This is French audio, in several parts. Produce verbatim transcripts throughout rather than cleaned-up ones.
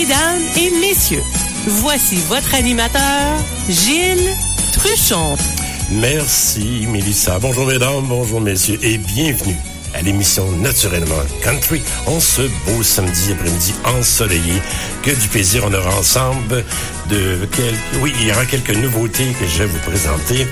Mesdames et messieurs, voici votre animateur, Gilles Truchon. Merci, Mélissa. Bonjour, mesdames, bonjour, messieurs, et bienvenue à l'émission Naturellement Country, en ce beau samedi après-midi ensoleillé. Que du plaisir on aura ensemble. De quelques... Oui, il y aura quelques nouveautés que je vais vous présenter.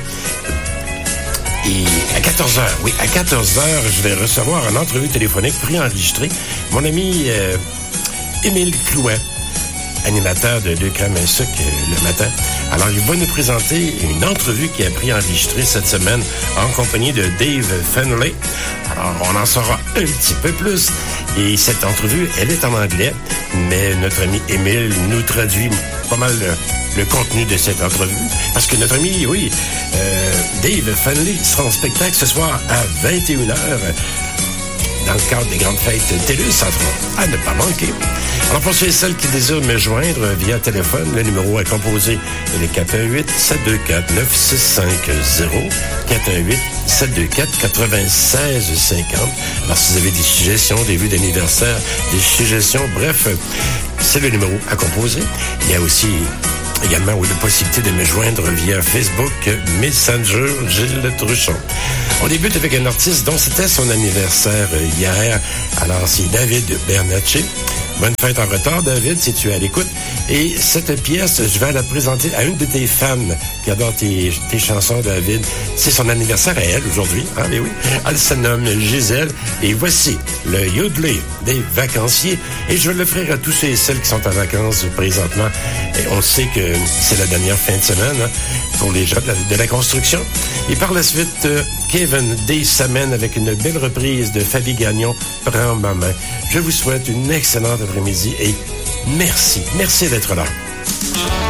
Et à quatorze heures, oui, à quatorze heures, je vais recevoir une entrevue téléphonique préenregistrée. Mon ami euh, Émile Clouet, animateur de Deux Crèmes et Sucre euh, le matin. Alors, il va nous présenter une entrevue qui a préenregistrée cette semaine en compagnie de Dave Fenley. Alors, on en saura un petit peu plus. Et cette entrevue, elle est en anglais, mais notre ami Émile nous traduit pas mal le, le contenu de cette entrevue. Parce que notre ami, oui, euh, Dave Fenley sera en spectacle ce soir à vingt et une heures dans le cadre des grandes fêtes TELUS, à ne pas manquer. Alors, pour ceux et celles qui désirent me joindre via téléphone, le numéro à composer est le quatre un huit, sept deux quatre, neuf six cinq zéro, quatre un huit, sept deux quatre, neuf six cinq zéro. Alors, si vous avez des suggestions, des vues d'anniversaire, des suggestions, bref, c'est le numéro à composer. Il y a aussi également oui, la possibilité de me joindre via Facebook Messenger Gilles Truchon. On débute avec un artiste dont c'était son anniversaire hier. Alors, c'est David Bernacchi. Bonne fête en retard, David, si tu es à l'écoute. Et cette pièce, je vais la présenter à une de tes fans qui adore tes, tes chansons, David. C'est son anniversaire à elle aujourd'hui. Ah, mais oui. Elle se nomme Gisèle. Et voici le yodelé des vacanciers. Et je vais l'offrir à tous ceux et celles qui sont en vacances présentement. Et on sait que c'est la dernière fin de semaine hein, pour les gens de la, de la construction. Et par la suite, euh, Kevin Day s'amène avec une belle reprise de Fabi Gagnon, Prends ma main. Je vous souhaite une excellente après-midi et merci, merci d'être là.